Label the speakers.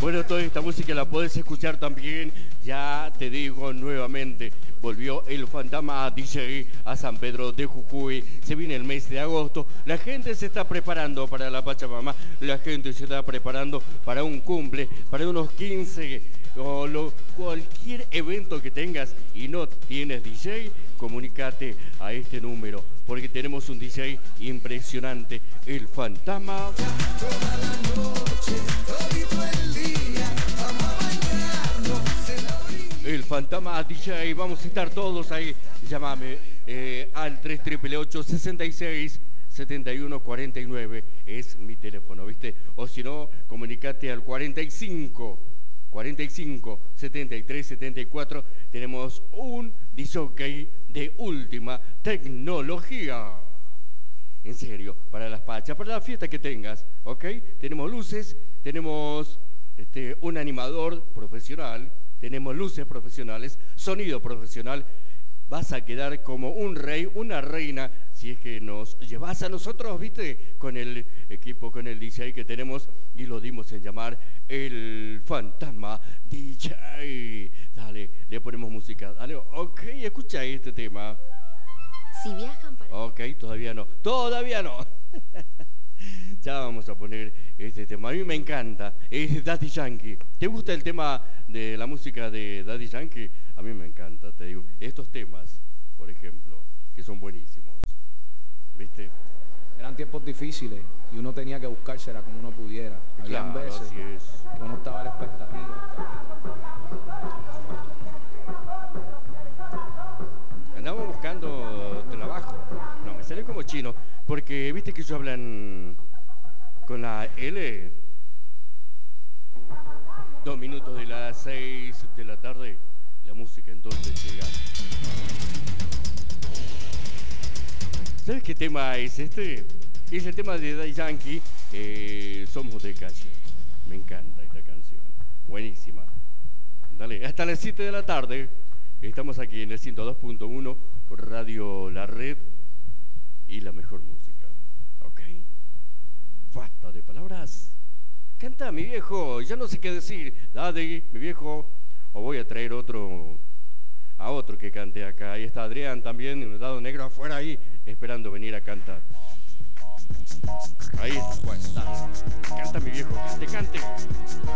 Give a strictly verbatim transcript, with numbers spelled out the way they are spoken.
Speaker 1: Bueno, toda esta música la podés escuchar también, ya te digo nuevamente, volvió el Fantasma D J a San Pedro de Jujuy, se viene el mes de agosto, la gente se está preparando para la Pachamama, la gente se está preparando para un cumple, para unos quince o lo, cualquier evento que tengas y no tienes D J, comunícate a este número, porque tenemos un D J impresionante, el Fantasma. El Fantasma D J, vamos a estar todos ahí. Llámame eh, al tres ocho ocho, seis seis, siete uno cuatro nueve, es mi teléfono, ¿viste? O si no, comunicate al cuarenta y cinco, cuarenta y cinco, setenta y tres, setenta y cuatro. Tenemos un D J de última tecnología. En serio, para las pachas, para la fiesta que tengas, ¿ok? Tenemos luces, tenemos este, un animador profesional, tenemos luces profesionales, sonido profesional. Vas a quedar como un rey, una reina, si es que nos llevas a nosotros, ¿viste? Con el equipo, con el D J que tenemos y lo dimos en llamar el Fantasma D J. Dale, le ponemos música. Dale, ok, escucha este tema.
Speaker 2: Si viajan para...
Speaker 1: Ok, todavía no, todavía no. Ya vamos a poner este tema. A mí me encanta, es Daddy Yankee. ¿Te gusta el tema de la música de Daddy Yankee? A mí me encanta, te digo. Estos temas, por ejemplo, que son buenísimos. ¿Viste?
Speaker 3: Eran tiempos difíciles y uno tenía que buscársela como uno pudiera. Habían
Speaker 1: Claro,
Speaker 3: veces
Speaker 1: así es.
Speaker 3: que uno estaba a la expectativa.
Speaker 1: Andamos buscando trabajo. No, me sale como chino, porque viste que ellos hablan con la L. Dos minutos de las seis de la tarde, la música entonces llega. ¿Sabes qué tema es este? Es el tema de Daddy Yankee, eh, Somos de Calle. Me encanta esta canción, buenísima. Dale, hasta las siete de la tarde. Estamos aquí en el ciento dos punto uno, Radio La Red y la mejor música. ¿Ok? Basta de palabras. Canta, mi viejo. Ya no sé qué decir. Daddy, mi viejo. O voy a traer otro, a otro que cante acá. Ahí está Adrián también, un dado negro afuera ahí, esperando venir a cantar. Ahí está, bueno, dale. Canta, mi viejo. Cante, cante.